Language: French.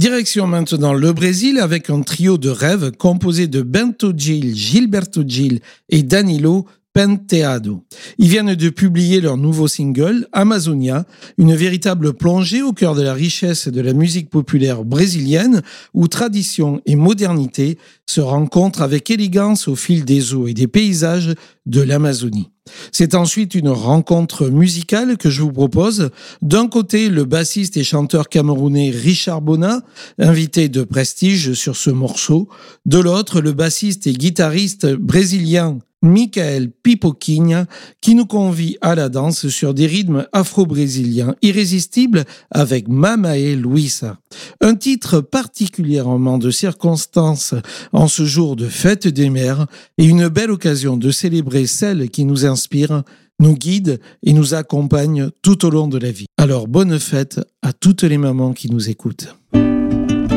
Direction maintenant le Brésil avec un trio de rêve composé de Bento Gil, Gilberto Gil et Danilo Penteado. Ils viennent de publier leur nouveau single, Amazonia, une véritable plongée au cœur de la richesse de la musique populaire brésilienne où tradition et modernité se rencontrent avec élégance au fil des eaux et des paysages de l'Amazonie. C'est ensuite une rencontre musicale que je vous propose. D'un côté, le bassiste et chanteur camerounais Richard Bona, invité de prestige sur ce morceau. De l'autre, le bassiste et guitariste brésilien Michael Pipoquinha, qui nous convie à la danse sur des rythmes afro-brésiliens irrésistibles avec Mamae Luisa. Un titre particulièrement de circonstance en ce jour de fête des mères et une belle occasion de célébrer celle qui nous inspire, nous guide et nous accompagne tout au long de la vie. Alors bonne fête à toutes les mamans qui nous écoutent.